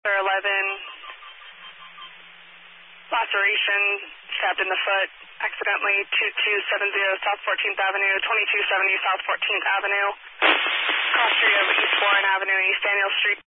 11, laceration, stabbed in the foot, accidentally, 2270 South 14th Avenue, 2270 South 14th Avenue, cross street over East Warren Avenue, East Daniel Street.